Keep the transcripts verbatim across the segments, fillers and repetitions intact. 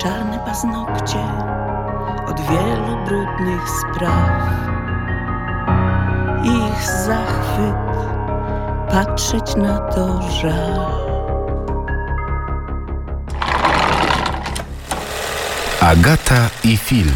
czarne paznokcie od wielu brudnych spraw. Ich zachwyt, patrzeć na to żal. Agata i film.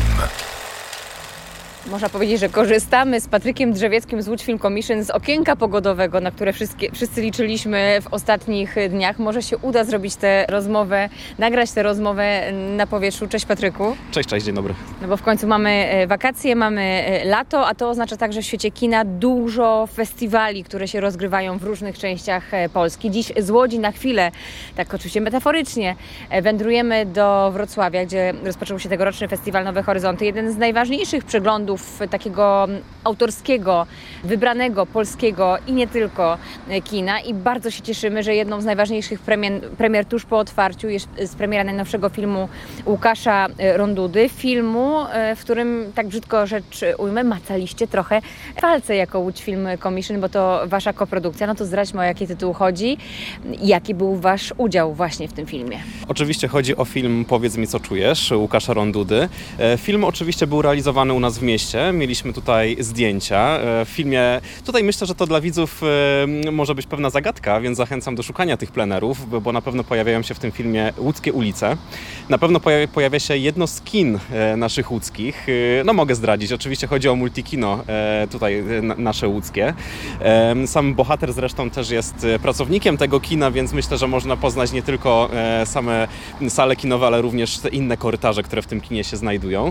Można powiedzieć, że korzystamy z Patrykiem Drzewieckim z Łódź Film Commission z okienka pogodowego, na które wszystkie, wszyscy liczyliśmy w ostatnich dniach. Może się uda zrobić tę rozmowę, nagrać tę rozmowę na powietrzu. Cześć Patryku. Cześć, cześć, dzień dobry. No bo w końcu mamy wakacje, mamy lato, a to oznacza także w świecie kina dużo festiwali, które się rozgrywają w różnych częściach Polski. Dziś z Łodzi na chwilę, tak oczywiście metaforycznie, wędrujemy do Wrocławia, gdzie rozpoczął się tegoroczny festiwal Nowe Horyzonty. Jeden z najważniejszych przeglądów takiego autorskiego, wybranego polskiego i nie tylko kina i bardzo się cieszymy, że jedną z najważniejszych premier, premier tuż po otwarciu jest, jest premiera najnowszego filmu Łukasza Rondudy, filmu, w którym, tak brzydko rzecz ujmę, macaliście trochę palce jako Łódź Film Commission, bo to wasza koprodukcja. No to zdradźmy, o jaki tytuł chodzi i jaki był wasz udział właśnie w tym filmie. Oczywiście chodzi o film Powiedz mi, co czujesz, Łukasza Rondudy. Film oczywiście był realizowany u nas w mieście. Mieliśmy tutaj zdjęcia w filmie. Tutaj myślę, że to dla widzów może być pewna zagadka, więc zachęcam do szukania tych plenerów, bo na pewno pojawiają się w tym filmie łódzkie ulice. Na pewno pojawia się jedno z kin naszych łódzkich. No mogę zdradzić, oczywiście chodzi o multikino tutaj nasze łódzkie. Sam bohater zresztą też jest pracownikiem tego kina, więc myślę, że można poznać nie tylko same sale kinowe, ale również te inne korytarze, które w tym kinie się znajdują.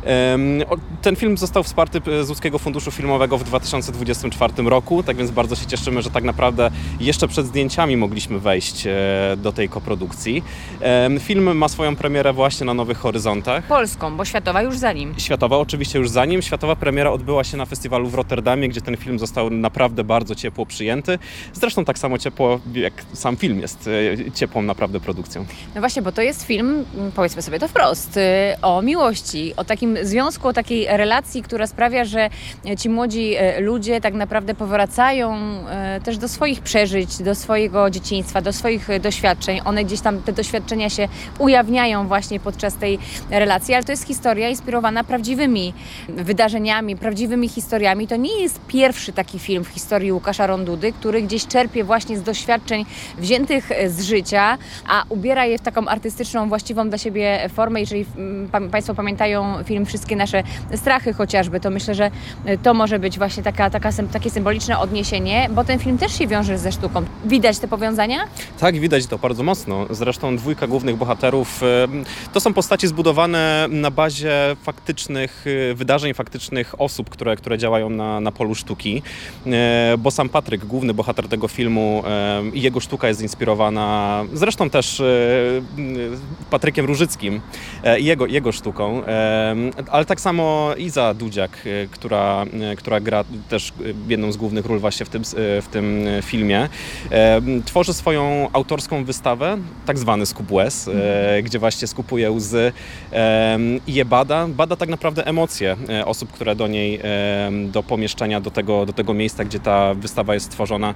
Ten film został wsparty z Łódzkiego Funduszu Filmowego w dwa tysiące dwudziestym czwartym roku, tak więc bardzo się cieszymy, że tak naprawdę jeszcze przed zdjęciami mogliśmy wejść do tej koprodukcji. Film ma swoją premierę właśnie na Nowych Horyzontach. Polską, bo światowa już za nim. Światowa oczywiście już za nim. Światowa premiera odbyła się na festiwalu w Rotterdamie, gdzie ten film został naprawdę bardzo ciepło przyjęty. Zresztą tak samo ciepło, jak sam film jest ciepłą naprawdę produkcją. No właśnie, bo to jest film, powiedzmy sobie to wprost, o miłości, o takim związku, o takiej relacji, która sprawia, że ci młodzi ludzie tak naprawdę powracają też do swoich przeżyć, do swojego dzieciństwa, do swoich doświadczeń. One gdzieś tam, te doświadczenia się ujawniają właśnie podczas tej relacji, ale to jest historia inspirowana prawdziwymi wydarzeniami, prawdziwymi historiami. To nie jest pierwszy taki film w historii Łukasza Rondudy, który gdzieś czerpie właśnie z doświadczeń wziętych z życia, a ubiera je w taką artystyczną, właściwą dla siebie formę. Jeżeli Państwo pamiętają film Wszystkie nasze strachy chociażby, to myślę, że to może być właśnie taka, taka, takie symboliczne odniesienie, bo ten film też się wiąże ze sztuką. Widać te powiązania? Tak, widać to bardzo mocno. Zresztą dwójka głównych bohaterów to są postaci zbudowane na bazie faktycznych wydarzeń, faktycznych osób, które, które działają na, na polu sztuki, bo sam Patryk, główny bohater tego filmu, i jego sztuka jest inspirowana zresztą też Patrykiem Różyckim i jego, jego sztuką, ale tak samo Iza Dudziak, która, która gra też jedną z głównych ról właśnie w tym, w tym filmie, tworzy swoją autorską wystawę, tak zwany skup łez, gdzie właśnie skupuje łzy i je bada. Bada tak naprawdę emocje osób, które do niej, do pomieszczenia, do tego, do tego miejsca, gdzie ta wystawa jest stworzona,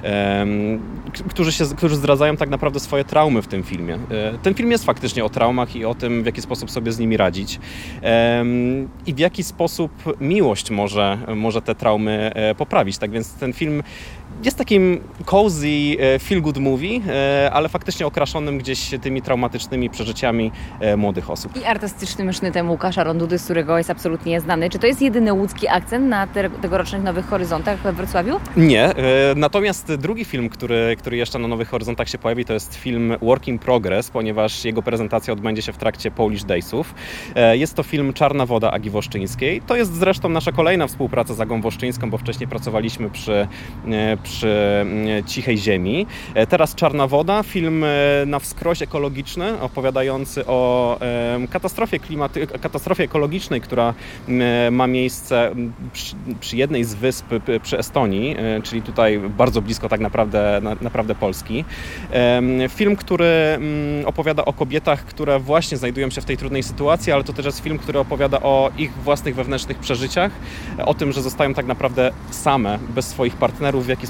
którzy, się, którzy zdradzają tak naprawdę swoje traumy w tym filmie. Ten film jest faktycznie o traumach i o tym, w jaki sposób sobie z nimi radzić i w jaki sposób miłość może, może te traumy poprawić. Tak więc ten film jest takim cozy, feel good movie, ale faktycznie okraszonym gdzieś tymi traumatycznymi przeżyciami młodych osób. I artystycznym sznytem Łukasza Rondudy, z którego jest absolutnie znany. Czy to jest jedyny łódzki akcent na te, tegorocznych Nowych Horyzontach we Wrocławiu? Nie. Natomiast drugi film, który, który jeszcze na Nowych Horyzontach się pojawi, to jest film Work in Progress, ponieważ jego prezentacja odbędzie się w trakcie Polish Daysów. Jest to film Czarna woda Agi Woszczyńskiej. To jest zresztą nasza kolejna współpraca z Agą Woszczyńską, bo wcześniej pracowaliśmy przy, przy Cichej Ziemi. Teraz Czarna woda, film na wskroś ekologiczny, opowiadający o katastrofie klimaty, katastrofie ekologicznej, która ma miejsce przy, przy jednej z wysp przy Estonii, czyli tutaj bardzo blisko tak naprawdę, naprawdę Polski. Film, który opowiada o kobietach, które właśnie znajdują się w tej trudnej sytuacji, ale to też jest film, który opowiada o ich własnych wewnętrznych przeżyciach, o tym, że zostają tak naprawdę same, bez swoich partnerów, w jaki sposób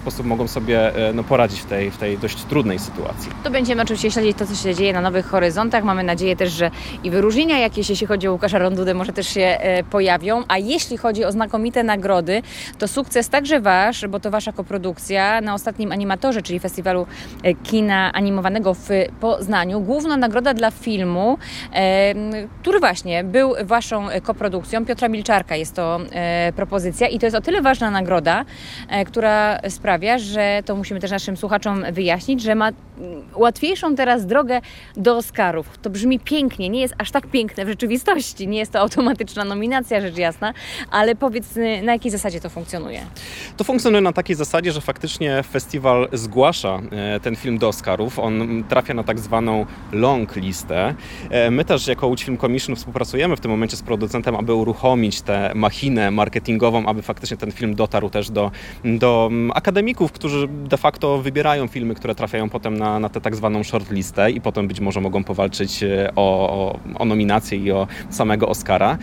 sposób mogą sobie no, poradzić w tej, w tej dość trudnej sytuacji. To będziemy oczywiście śledzić to, co się dzieje na Nowych Horyzontach. Mamy nadzieję też, że i wyróżnienia jakieś, jeśli chodzi o Łukasza Rondudę, może też się e, pojawią. A jeśli chodzi o znakomite nagrody, to sukces także wasz, bo to wasza koprodukcja na ostatnim Animatorze, czyli Festiwalu Kina Animowanego w Poznaniu. Główna nagroda dla filmu, e, który właśnie był waszą koprodukcją. Piotra Milczarka jest to e, propozycja i to jest o tyle ważna nagroda, e, która sprawia, że to musimy też naszym słuchaczom wyjaśnić, że ma łatwiejszą teraz drogę do Oscarów. To brzmi pięknie, nie jest aż tak piękne w rzeczywistości, nie jest to automatyczna nominacja, rzecz jasna, ale powiedz, na jakiej zasadzie to funkcjonuje? To funkcjonuje na takiej zasadzie, że faktycznie festiwal zgłasza ten film do Oscarów. On trafia na tak zwaną long listę. My też jako Łódź Film Commission współpracujemy w tym momencie z producentem, aby uruchomić tę machinę marketingową, aby faktycznie ten film dotarł też do, do akademików, którzy de facto wybierają filmy, które trafiają potem na, na tę tak zwaną shortlistę i potem być może mogą powalczyć o, o, o nominację i o samego Oscara.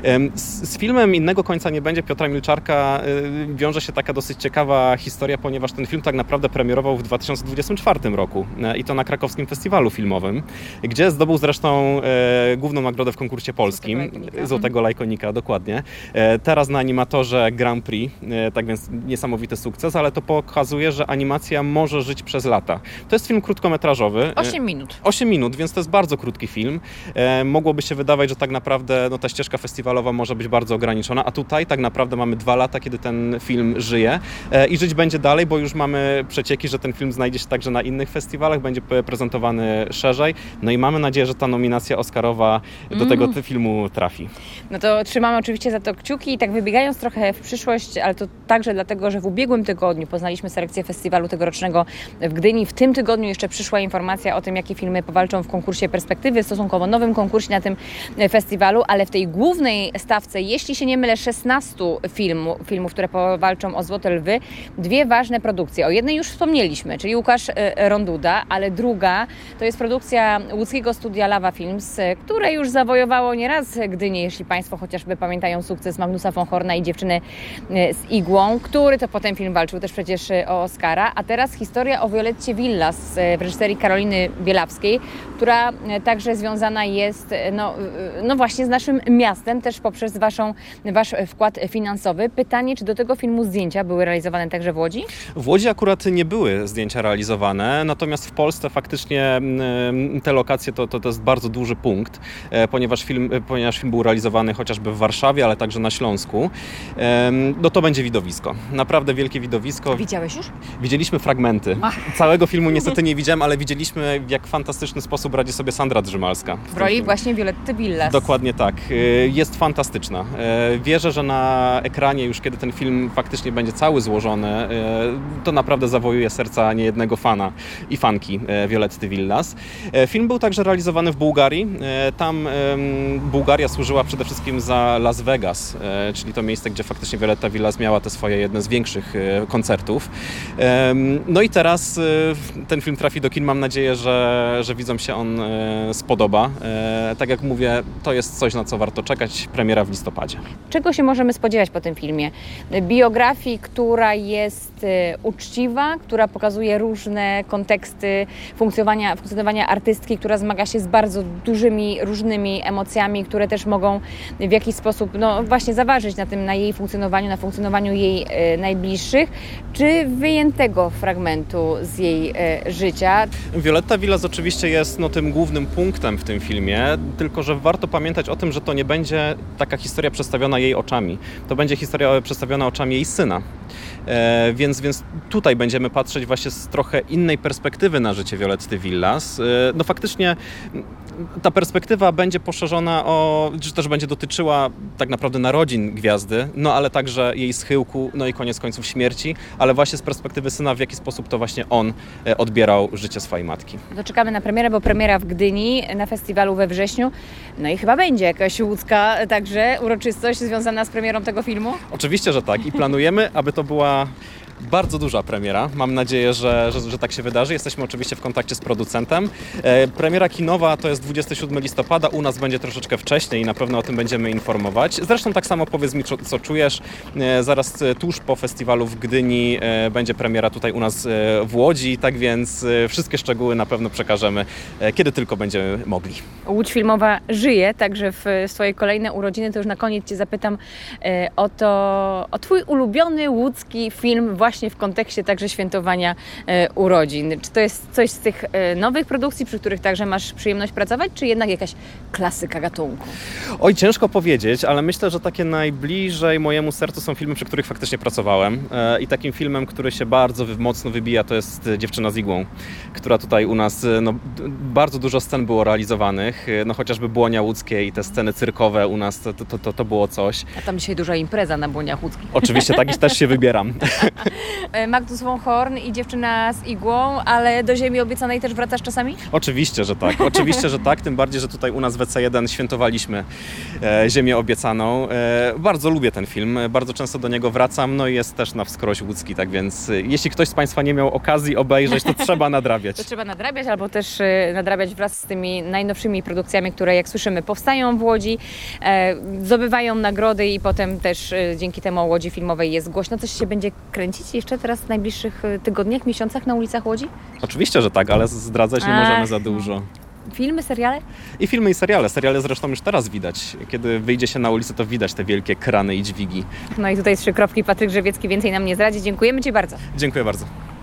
Z, z filmem Innego końca nie będzie Piotra Milczarka wiąże się taka dosyć ciekawa historia, ponieważ ten film tak naprawdę premierował w dwa tysiące dwudziestym czwartym roku i to na krakowskim festiwalu filmowym, gdzie zdobył zresztą e, główną nagrodę w konkursie polskim. Złotego Lajkonika, Złotego Lajkonika, dokładnie. E, teraz na Animatorze Grand Prix, e, tak więc niesamowity sukces, ale to pokazuje, że animacja może żyć przez lata. To jest film krótkometrażowy. osiem minut. osiem minut, więc to jest bardzo krótki film. E, mogłoby się wydawać, że tak naprawdę no, ta ścieżka festiwalowa może być bardzo ograniczona, a tutaj tak naprawdę mamy dwa lata, kiedy ten film żyje e, i żyć będzie dalej, bo już mamy przecieki, że ten film znajdzie się także na innych festiwalach, będzie prezentowany szerzej. No i mamy nadzieję, że ta nominacja oscarowa do mm. tego filmu trafi. No to trzymamy oczywiście za to kciuki i tak wybiegając trochę w przyszłość, ale to także dlatego, że w ubiegłym tygodniu poznaliśmy selekcję festiwalu tegorocznego w Gdyni. W tym tygodniu jeszcze przyszła informacja o tym, jakie filmy powalczą w konkursie Perspektywy, stosunkowo nowym konkursie na tym festiwalu, ale w tej głównej stawce, jeśli się nie mylę, szesnastu filmu, filmów, które powalczą o Złote Lwy, dwie ważne produkcje. O jednej już wspomnieliśmy, czyli Łukasz Ronduda, ale druga to jest produkcja łódzkiego studia Lawa Films, które już zawojowało nieraz Gdynię, jeśli Państwo chociażby pamiętają sukces Magnusa von Horna i Dziewczyny z igłą, który to potem film walczył też przecież o Oscara, a teraz historia o Violetcie Villas w reżyserii Karoliny Bielawskiej, która także związana jest no, no właśnie z naszym miastem, też poprzez waszą, wasz wkład finansowy. Pytanie, czy do tego filmu zdjęcia były realizowane także w Łodzi? W Łodzi akurat nie były zdjęcia realizowane, natomiast w Polsce faktycznie te lokacje to, to, to jest bardzo duży punkt, ponieważ film, ponieważ film był realizowany chociażby w Warszawie, ale także na Śląsku. No to będzie widowisko. Naprawdę wielkie widowisko. Widziałeś już? Widzieliśmy fragmenty. Ach. Całego filmu niestety nie widziałem, ale widzieliśmy, w jak fantastyczny sposób radzi sobie Sandra Drzymalska. W roli właśnie Violetty Villas. Dokładnie tak. Jest fantastyczna. Wierzę, że na ekranie już kiedy ten film faktycznie będzie cały złożony, to naprawdę zawojuje serca niejednego fana i fanki Violetty Villas. Film był także realizowany w Bułgarii. Tam Bułgaria służyła przede wszystkim za Las Vegas, czyli to miejsce, gdzie faktycznie Violetta Villas miała te swoje jedne z większych koncertów. No i teraz ten film trafi do kin. Mam nadzieję, że, że widzom się on spodoba. Tak jak mówię, to jest coś, na co warto czekać. Premiera w listopadzie. Czego się możemy spodziewać po tym filmie? Biografii, która jest uczciwa, która pokazuje różne konteksty funkcjonowania, funkcjonowania artystki, która zmaga się z bardzo dużymi, różnymi emocjami, które też mogą w jakiś sposób no, właśnie zaważyć na tym, na jej funkcjonowaniu, na funkcjonowaniu jej e, najbliższych, czy wyjętego fragmentu z jej e, życia. Violetta Villas oczywiście jest no, tym głównym punktem w tym filmie, tylko że warto pamiętać o tym, że to nie będzie taka historia przedstawiona jej oczami. To będzie historia przedstawiona oczami jej syna. E, więc, więc tutaj będziemy patrzeć właśnie z trochę innej perspektywy na życie Violetty Villas. E, no faktycznie ta perspektywa będzie poszerzona o, czy też będzie dotyczyła tak naprawdę narodzin gwiazdy, no ale także jej schyłku, no i koniec końców śmierci, ale właśnie z perspektywy syna, w jaki sposób to właśnie on odbierał życie swojej matki. Doczekamy na premierę, bo premiera w Gdyni na festiwalu we wrześniu, no i chyba będzie jakaś łódzka także uroczystość związana z premierą tego filmu? Oczywiście, że tak i planujemy, aby to była Bardzo duża premiera. Mam nadzieję, że, że, że tak się wydarzy. Jesteśmy oczywiście w kontakcie z producentem. E, premiera kinowa to jest dwudziestego siódmego listopada. U nas będzie troszeczkę wcześniej i na pewno o tym będziemy informować. Zresztą tak samo powiedz mi, co, co czujesz. E, zaraz e, tuż po festiwalu w Gdyni e, będzie premiera tutaj u nas e, w Łodzi. Tak więc e, wszystkie szczegóły na pewno przekażemy, e, kiedy tylko będziemy mogli. Łódź Filmowa żyje, także w swoje kolejne urodziny to już na koniec Cię zapytam e, o to, o Twój ulubiony łódzki film właśnie w kontekście także świętowania e, urodzin. Czy to jest coś z tych e, nowych produkcji, przy których także masz przyjemność pracować, czy jednak jakaś klasyka gatunku? Oj, ciężko powiedzieć, ale myślę, że takie najbliżej mojemu sercu są filmy, przy których faktycznie pracowałem. E, I takim filmem, który się bardzo wy, mocno wybija, to jest Dziewczyna z igłą, która tutaj u nas, no, bardzo dużo scen było realizowanych, no chociażby Błonia Łódzkie i te sceny cyrkowe u nas, to, to, to, to było coś. A tam dzisiaj duża impreza na Błoniach Łódzkich. Oczywiście, tak i też się wybieram. Magnus von Horn i Dziewczyna z igłą, ale do Ziemi Obiecanej też wracasz czasami? Oczywiście, że tak. Oczywiście, że tak. Tym bardziej, że tutaj u nas w E C jeden świętowaliśmy e, Ziemię Obiecaną. E, bardzo lubię ten film. Bardzo często do niego wracam. No i jest też na wskroś łódzki, tak więc e, jeśli ktoś z Państwa nie miał okazji obejrzeć, to trzeba nadrabiać. To trzeba nadrabiać albo też e, nadrabiać wraz z tymi najnowszymi produkcjami, które jak słyszymy powstają w Łodzi, e, zdobywają nagrody i potem też e, dzięki temu o Łodzi Filmowej jest głośno. Coś się będzie kręcić jeszcze teraz w najbliższych tygodniach, miesiącach na ulicach Łodzi? Oczywiście, że tak, ale zdradzać nie Ach, możemy za dużo. Filmy, seriale? I filmy, i seriale. Seriale zresztą już teraz widać. Kiedy wyjdzie się na ulicę, to widać te wielkie krany i dźwigi. No i tutaj trzy kropki. Patryk Grzewiecki więcej nam nie zdradzi. Dziękujemy Ci bardzo. Dziękuję bardzo.